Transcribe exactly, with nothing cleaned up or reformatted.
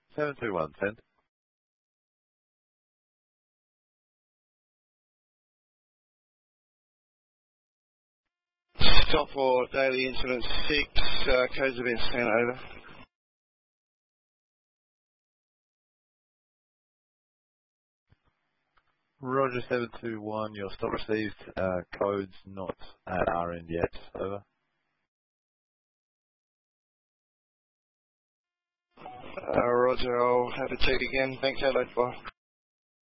seven two one, send. Stop for daily incident six, uh, codes have been sent over. Roger seven two one, your stop received, uh, codes not at our end yet, over. Uh, Roger, I'll have to check again. Thanks, hello, bye.